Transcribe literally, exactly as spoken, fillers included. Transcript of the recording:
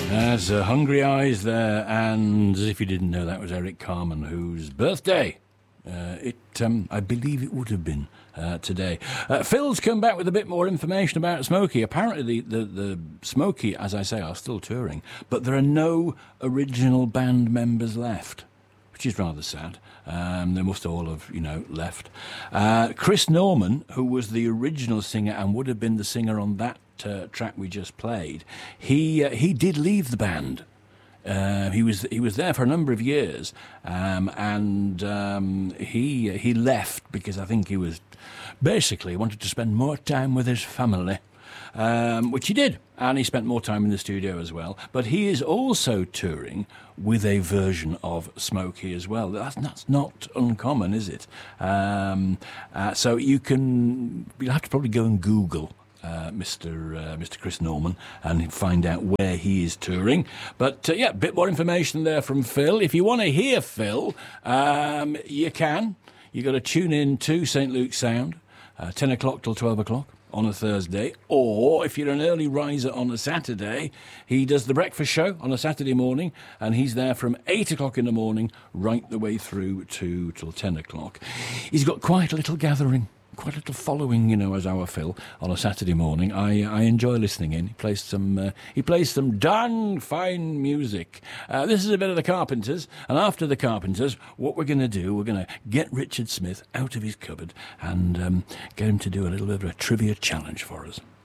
There's uh, Hungry Eyes there, and as if you didn't know, that was Eric Carmen, whose birthday uh, it, um, I believe it would have been uh, today. Uh, Phil's come back with a bit more information about Smokey. Apparently the, the, the Smokey, as I say, are still touring, but there are no original band members left, which is rather sad. Um, they must all have, you know, left. Uh, Chris Norman, who was the original singer and would have been the singer on that uh, track we just played, he uh, he did leave the band. Uh, he was he was there for a number of years, um, and um, he he left because I think he was basically wanted to spend more time with his family. Um, which he did, and he spent more time in the studio as well. But he is also touring with a version of Smokey as well. That's, that's not uncommon, is it? Um, uh, so you can, you'll have to probably go and Google uh, Mister Uh, Mister Chris Norman and find out where he is touring. But uh, yeah, a bit more information there from Phil. If you want to hear Phil, um, you can. You've got to tune in to Saint Luke's Sound, uh, ten o'clock till twelve o'clock. On a Thursday, or if you're an early riser on a Saturday, he does the breakfast show on a Saturday morning, and he's there from eight o'clock in the morning right the way through to till ten o'clock. He's got quite a little gathering, quite a little following, you know, as our Phil on a Saturday morning. I I enjoy listening in. He plays some uh, he plays some darn fine music. Uh, this is a bit of the Carpenters, and after the Carpenters, what we're going to do, we're going to get Richard Smith out of his cupboard and um, get him to do a little bit of a trivia challenge for us.